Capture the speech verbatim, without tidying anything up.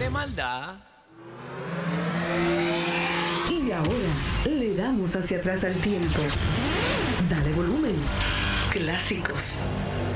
¡Qué maldad! Y ahora le damos hacia atrás al tiempo. Dale volumen. Clásicos.